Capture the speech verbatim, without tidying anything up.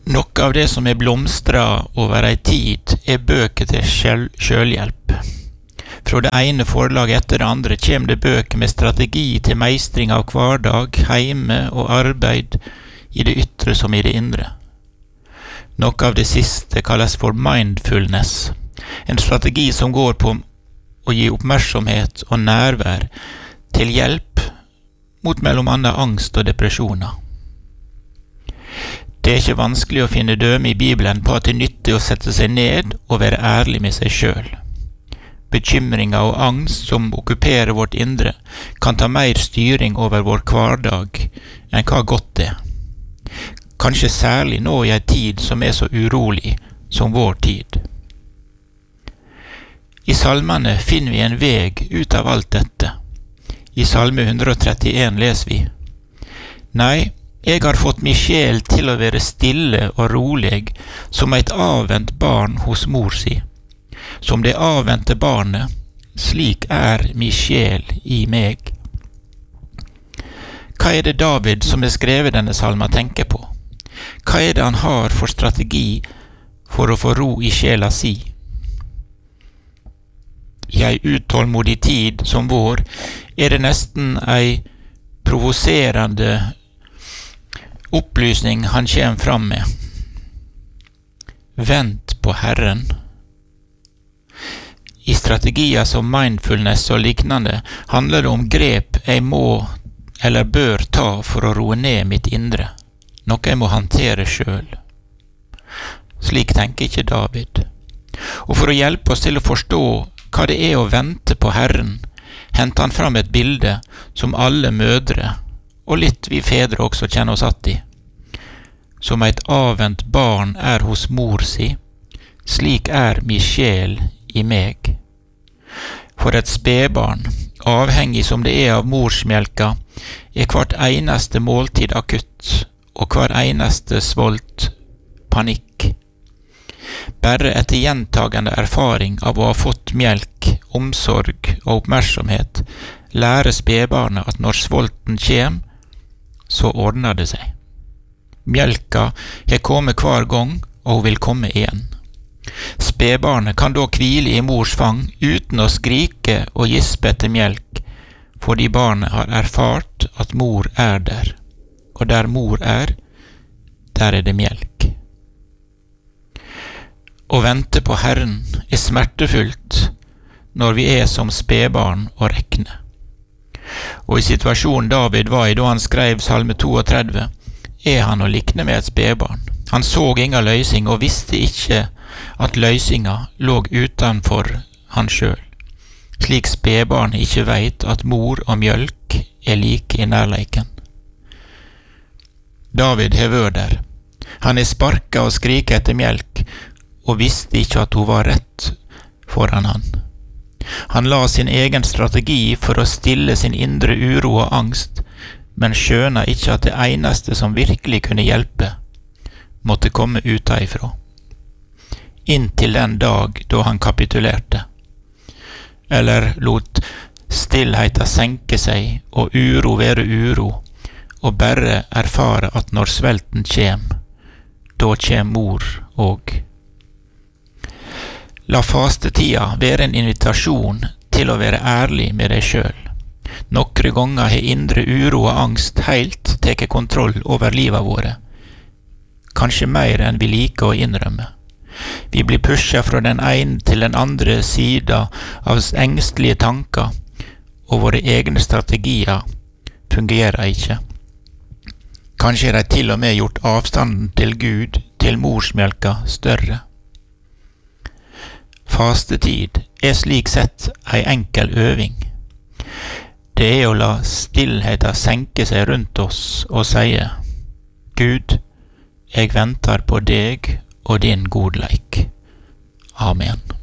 Noe av det som er blomstra over ei tid, er bøker til sjøl- sjølhjelp. Fra det ene forlaget etter det andre kommer det bøker med strategi til meistring av hverdag, heime og arbeid, i det ytre som i det indre. Noe av det siste kalles for mindfulness, en strategi som går på å gi oppmerksomhet og nærvær til hjelp mot mellom annet angst og depresjoner. Det er ikke vanskelig å finne døme i Bibelen på at det er nyttig å sette seg ned og være ærlig med seg sjøl. Bekymringer og angst som okkuperer vårt indre, kan ta mer styring over vår hverdag enn hva godt er. Kanskje særlig nå i en tid som er så urolig som vår tid. I salmene finner vi en veg ut av alt dette. I salme one thirty-one leser vi: Nei, jeg har fått min sjel til å være stille og rolig som et avvent barn hos mor si. Som det avvente barnet, slik er min sjel i meg. Hva er det David som har skrevet denne salmen tenker på? Hva er det han har for strategi for å få ro i sjela si? I ei utålmodig tid som vår er det nesten ei provoserende opplysning han kommer fram med. Vent på Herren. I strategier som mindfulness og lignende handler det om grep jeg må eller bør ta for å roe ned mitt indre, noe jeg må håndtere sjøl. Slik tenker ikke David. Og for å hjelpe oss til å forstå hva det er å vente på Herren, henter han fram et bilde som alle mødre, og litt vi fedre også kjenner oss att i. Som et avvent barn er hos mor si, slik er min sjel i meg. For et spedbarn, avhengig som det er av morsmjelka, er hvert eneste måltid akutt, og hver eneste svolt panikk. Bare etter gjentagende erfaring av å ha fått melk, omsorg og oppmerksomhet, lærer spedbarnet at når svolten kjem, så ordner det seg. Mjelka har kommet hver gang, og hun vil komme igjen. Spedbarnet kan da hvile i mors fang uten å skrike og gispe etter mjelk, fordi barnet har erfart at mor er der, og der mor er, der er det mjelk. Å vente på Herren er smertefullt når vi er som spedbarn og rekne. Og i situasjonen David var i da han skrev salme thirty-two, er han å likne med et spedbarn. Han så inga løysing og visste ikke at løysinga lå utenfor han sjøl, slik spedbarnet ikke veit at mor og mjølk er like i nærleiken. David har vært der. Han er sparka og skriket etter mjølk, og visste ikke at hun var rett foran han. Han la sin egen strategi for å stille sin indre uro og angst, men skjønna ikke at det eneste som virkelig kunne hjelpe, måtte komme utenfra. Inntil den dag da han kapitulerte, eller lot stillheten senke seg og uro være uro, og bare erfare at når svelten kjem, da kjem mor og. La fastetida være en invitasjon til å være ærlig med deg sjøl. Nokre ganger har indre uro og angst heilt teke kontroll over livet våre. Kanskje mer enn vi liker å innrømme. Vi blir pushet fra den ene til den andre sida av engstelige tanker, og våre egne strategier fungerer ikke. Kanskje er de til og med gjort avstanden til Gud, til morsmjelka, større. Fastetid er slik sett ei enkel øving. Det er å la stillheten senke seg rundt oss og sie: Gud, jeg venter på deg og din godleik. Amen.